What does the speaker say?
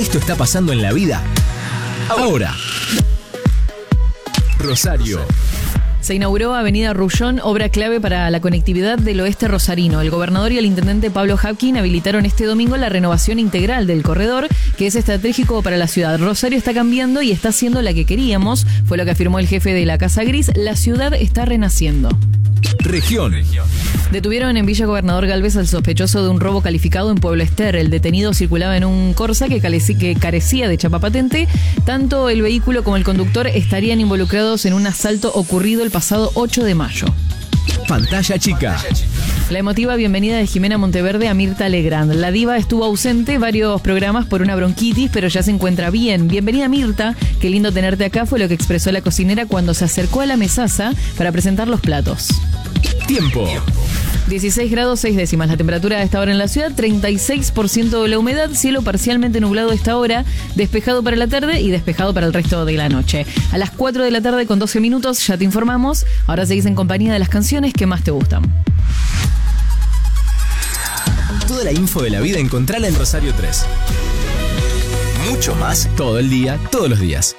Esto está pasando en la vida ahora. Rosario. Se inauguró Avenida Rullón, obra clave para la conectividad del oeste rosarino. El gobernador y el intendente Pablo Hapkin habilitaron este domingo la renovación integral del corredor, que es estratégico para la ciudad. Rosario está cambiando y está siendo la que queríamos, fue lo que afirmó el jefe de la Casa Gris. La ciudad está renaciendo. Región. Detuvieron en Villa Gobernador Galvez al sospechoso de un robo calificado en Pueblo Ester. El detenido circulaba en un Corsa que carecía de chapa patente. Tanto el vehículo como el conductor estarían involucrados en un asalto ocurrido el pasado 8 de mayo. Pantalla chica. La emotiva bienvenida de Jimena Monteverde a Mirta Legrand. La diva estuvo ausente varios programas por una bronquitis, pero ya se encuentra bien. Bienvenida, Mirta. Qué lindo tenerte acá, fue lo que expresó la cocinera cuando se acercó a la mesaza para presentar los platos. Tiempo. 16 grados 6 décimas la temperatura a esta hora en la ciudad, 36% de la humedad, cielo parcialmente nublado a esta hora, despejado para la tarde y despejado para el resto de la noche. A las 4 de la tarde con 12 minutos ya te informamos, ahora seguís en compañía de las canciones que más te gustan. Toda la info de la vida encontrala en Rosario 3. Mucho más todo el día, todos los días.